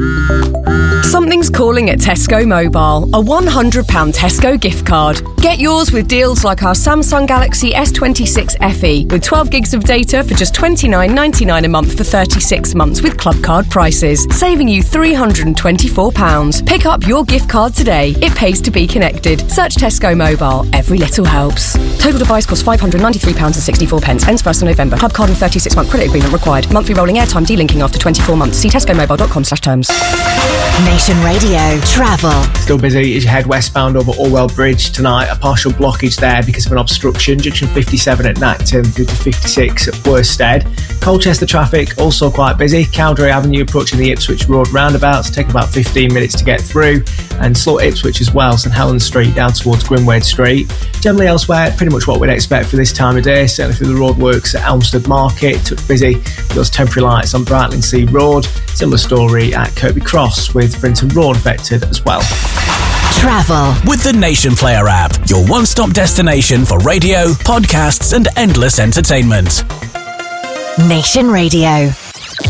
Something's calling at Tesco Mobile. A £100 Tesco gift card. Get yours with deals like our Samsung Galaxy S26 FE with 12 gigs of data for just $29.99 a month for 36 months with club card prices, saving you £324. Pick up your gift card today. It pays to be connected. Search Tesco Mobile. Every little helps. Total device costs £593.64. Ends 1st of November. Club card and 36-month credit agreement required. Monthly rolling airtime delinking after 24 months. See tescomobile.com/terms. Nation Radio Travel. Still busy as you head westbound over Orwell Bridge tonight. A partial blockage there because of an obstruction. Junction 57 at Nacton through to 56 at Worsted. Colchester traffic also quite busy. Cowdray Avenue approaching the Ipswich Road roundabouts. Take about 15 minutes to get through. And slow at Ipswich as well. St Helens Street down towards Grimwade Street. Generally elsewhere, pretty much what we'd expect for this time of day. Certainly through the roadworks at Elmstead Market. Took busy with those temporary lights on Brightlingsea Road. Similar story at Kirkby Cross with Brinton Road affected as well. Travel with the Nation Player app, your one-stop destination for radio, podcasts and endless entertainment. Nation Radio.